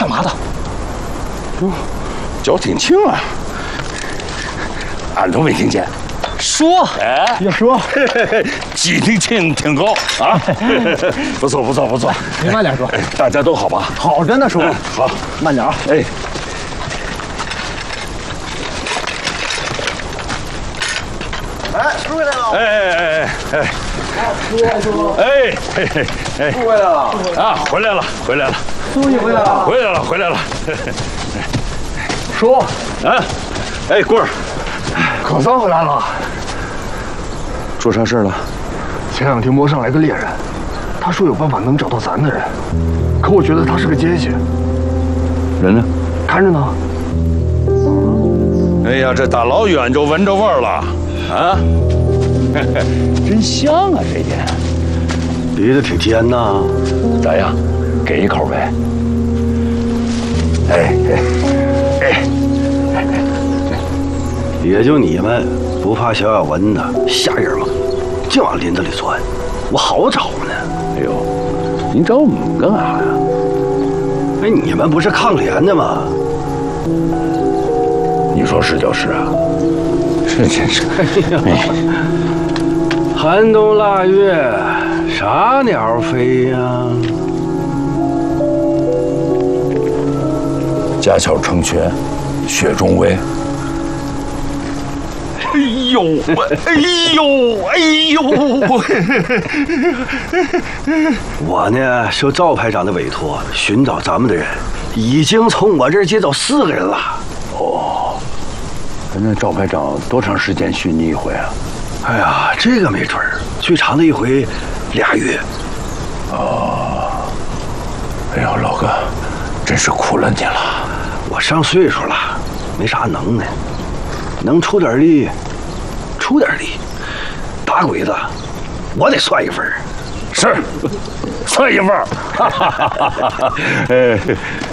干嘛的？ 哟，脚挺轻啊，俺都没听见。 说， 哎， 要说， 机灵性挺高啊，不错不错不错。 你慢点说。 大家都好吧？ 好着呢，叔。 好， 慢点啊。 哎。 哎，叔回来了！ 哎， 叔， 哎，嘿嘿哎， 叔回来了啊，回来了，回来了， 叔你回来了， 回来了，回来了。 叔， 啊，哎，棍儿， 可算回来了。 出啥事了？ 前2天摸上来个猎人，他说有办法能找到咱的人，可我觉得他是个奸细。 人呢？ 看着呢。 哎呀，这大老远就闻着味儿了，啊，真香啊，这烟， 鼻子挺尖呐。 咋样？给一口呗。哎， 也就你们不怕小咬蚊子，吓人吗？净往林子里钻，我好找呢。 哎呦，您找我们干啥呀？ 哎，你们不是抗联的吗？ 你说是就是啊，是真是。哎， 寒冬腊月，啥鸟飞呀？ 家巧成群，雪中威。哎呦，哎呦，哎呦！ 我呢，受赵排长的委托，寻找咱们的人，已经从我这儿接走4个人了。 哦，那赵排长多长时间寻你一回啊？ 哎呀，这个没准儿，最长的一回2月。 哦，哎呦，老哥，真是苦了你了。 我上岁数了，没啥能耐，能出点力，出点力。打鬼子，我得算一份儿。 是，算一份儿。